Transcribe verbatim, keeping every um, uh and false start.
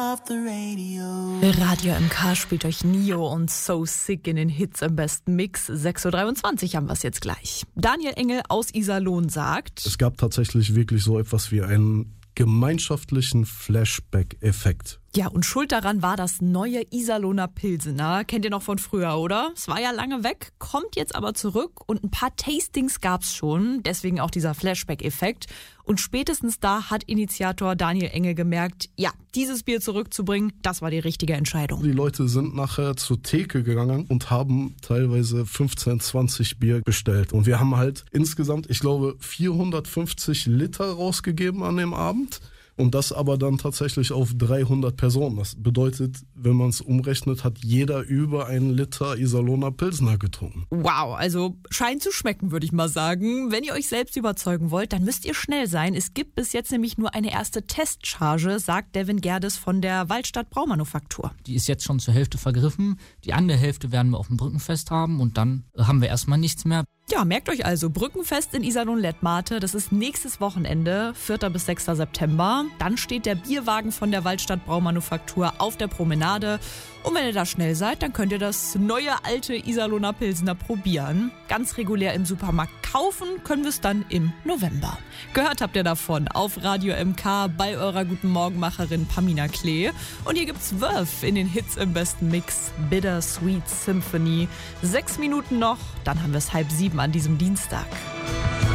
Radio M K spielt euch Nio und So Sick in den Hits im besten Mix. sechs Uhr dreiundzwanzig haben wir es jetzt gleich. Daniel Engel aus Iserlohn sagt: Es gab tatsächlich wirklich so etwas wie einen gemeinschaftlichen Flashback-Effekt. Ja, und schuld daran war das neue Iserlohner Pilsener. Kennt ihr noch von früher, oder? Es war ja lange weg, kommt jetzt aber zurück und ein paar Tastings gab's schon, deswegen auch dieser Flashback-Effekt. Und spätestens da hat Initiator Daniel Engel gemerkt, ja, dieses Bier zurückzubringen, das war die richtige Entscheidung. Die Leute sind nachher zur Theke gegangen und haben teilweise fünfzehn, zwanzig Bier bestellt. Und wir haben halt insgesamt, ich glaube, vierhundertfünfzig Liter rausgegeben an dem Abend. Und das aber dann tatsächlich auf dreihundert Personen. Das bedeutet, wenn man es umrechnet, hat jeder über einen Liter Iserlohner Pilsner getrunken. Wow, also scheint zu schmecken, würde ich mal sagen. Wenn ihr euch selbst überzeugen wollt, dann müsst ihr schnell sein. Es gibt bis jetzt nämlich nur eine erste Testcharge, sagt Devin Gerdes von der Waldstadt Braumanufaktur. Die ist jetzt schon zur Hälfte vergriffen. Die andere Hälfte werden wir auf dem Brückenfest haben und dann haben wir erstmal nichts mehr. Ja, merkt euch also, Brückenfest in Iserlohn-Lettmate, das ist nächstes Wochenende, vierter bis sechster September. Dann steht der Bierwagen von der Waldstadt Braumanufaktur auf der Promenade. Und wenn ihr da schnell seid, dann könnt ihr das neue alte Iserlohner Pilsener probieren. Ganz regulär im Supermarkt kaufen können wir es dann im November. Gehört habt ihr davon auf Radio M K bei eurer guten Morgenmacherin Pamina Klee. Und hier gibt's Verve in den Hits im besten Mix, Bitter Sweet Symphony. Sechs Minuten noch, dann haben wir es halb sieben an diesem Dienstag.